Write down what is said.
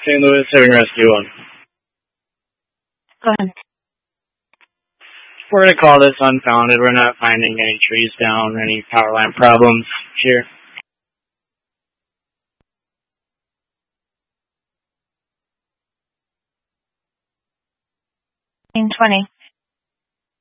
St. Louis, having rescue one. Go ahead. We're going to call this unfounded. We're not finding any trees down, any power line problems here. 20.